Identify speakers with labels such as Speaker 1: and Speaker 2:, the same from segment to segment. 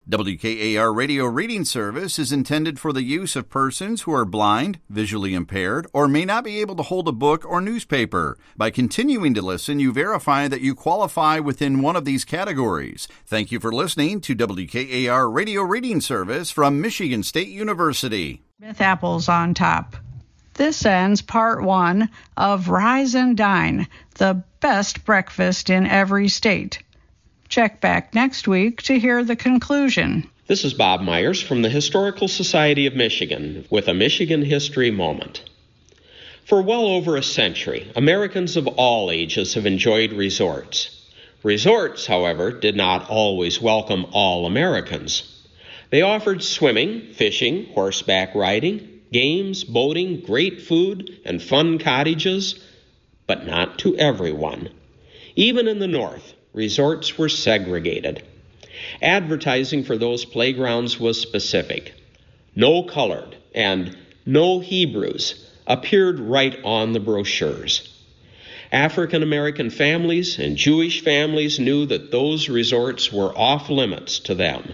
Speaker 1: WKAR Radio Reading Service is intended for the use of persons who are blind, visually impaired, or may not be able to hold a book or newspaper. By continuing to listen, you verify that you qualify within one of these categories. Thank you for listening to WKAR Radio Reading Service from Michigan State University.
Speaker 2: Smith apples on top. This ends part one of Rise and Dine, the best breakfast in every state. Check back next week to hear the conclusion.
Speaker 3: This is Bob Myers from the Historical Society of Michigan with a Michigan History Moment. For well over a century, Americans of all ages have enjoyed resorts. Resorts, however, did not always welcome all Americans. They offered swimming, fishing, horseback riding, games, boating, great food, and fun cottages, but not to everyone. Even in the North, resorts were segregated. Advertising for those playgrounds was specific. No colored and no Hebrews appeared right on the brochures. African American families and Jewish families knew that those resorts were off limits to them.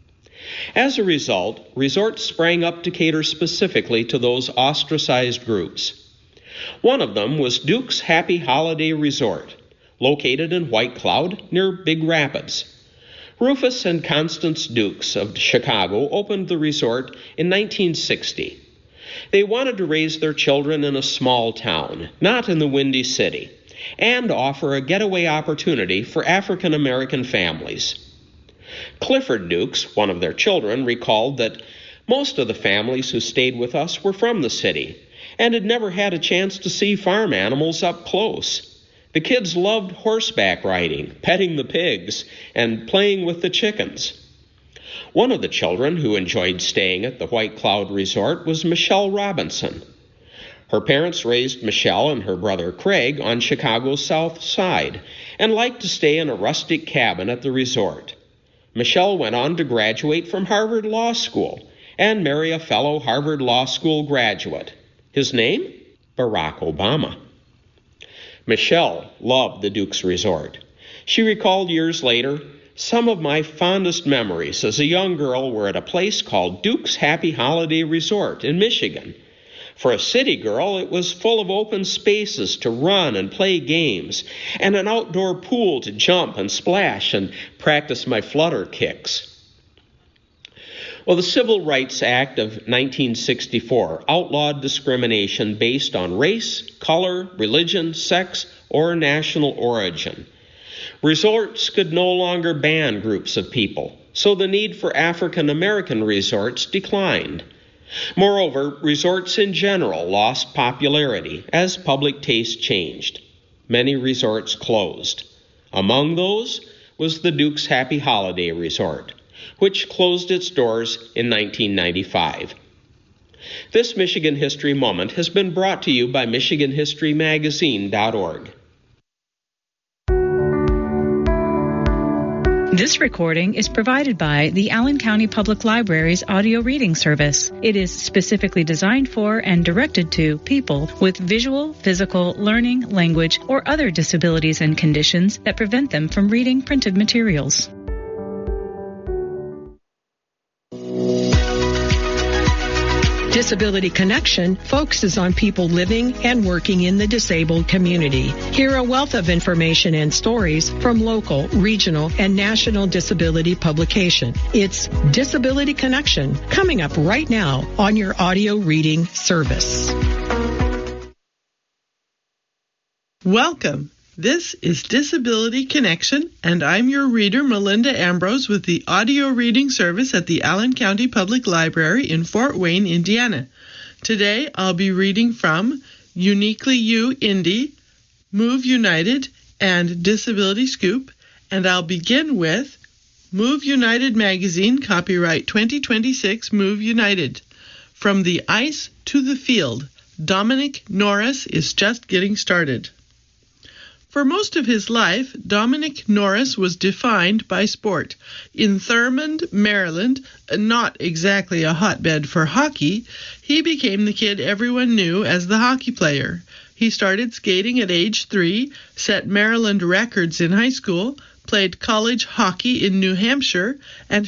Speaker 3: As a result, resorts sprang up to cater specifically to those ostracized groups. One of them was Duke's Happy Holiday Resort, located in White Cloud near Big Rapids. Rufus and Constance Dukes of Chicago opened the resort in 1960. They wanted to raise their children in a small town, not in the Windy City, and offer a getaway opportunity for African American families. Clifford Dukes, one of their children, recalled that most of the families who stayed with us were from the city and had never had a chance to see farm animals up close. The kids loved horseback riding, petting the pigs, and playing with the chickens. One of the children who enjoyed staying at the White Cloud Resort was Michelle Robinson. Her parents raised Michelle and her brother Craig on Chicago's South Side and liked to stay in a rustic cabin at the resort. Michelle went on to graduate from Harvard Law School and marry a fellow Harvard Law School graduate. His name? Barack Obama. Michelle loved the Dukes Resort. She recalled years later, "Some of my fondest memories as a young girl were at a place called Duke's Happy Holiday Resort in Michigan. For a city girl, it was full of open spaces to run and play games, and an outdoor pool to jump and splash and practice my flutter kicks." Well, the Civil Rights Act of 1964 outlawed discrimination based on race, color, religion, sex, or national origin. Resorts could no longer ban groups of people, so the need for African American resorts declined. Moreover, resorts in general lost popularity as public taste changed. Many resorts closed. Among those was the Duke's Happy Holiday Resort, which closed its doors in 1995. This Michigan History Moment has been brought to you by MichiganHistoryMagazine.org.
Speaker 4: This recording is provided by the Allen County Public Library's audio reading service. It is specifically designed for and directed to people with visual, physical, learning, language, or other disabilities and conditions that prevent them from reading printed materials.
Speaker 5: Disability Connection focuses on people living and working in the disabled community. Hear a wealth of information and stories from local, regional, and national disability publication. It's Disability Connection, coming up right now on your audio reading service.
Speaker 6: Welcome. This is Disability Connection, and I'm your reader, Melinda Ambrose, with the audio reading service at the Allen County Public Library in Fort Wayne, Indiana. Today, I'll be reading from Uniquely You Indie, Move United, and Disability Scoop, and I'll begin with Move United Magazine, copyright 2026, Move United. From the ice to the field, Dominic Norris is just getting started. For most of his life, Dominic Norris was defined by sport. In Thurmond, Maryland, not exactly a hotbed for hockey, he became the kid everyone knew as the hockey player. He started skating at age 3, set Maryland records in high school, played college hockey in New Hampshire, and